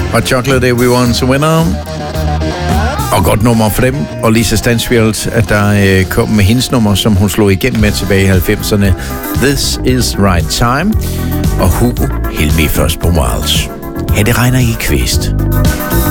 og Chocolate Everyone's a Winner. Og godt nummer for dem. Og Lisa Stansfield, at der kom med hendes nummer, som hun slog igennem med tilbage i 90'erne. This is Right Time. Og Hugo Helmi først på Wilds. Ja, det regner ikke kvist.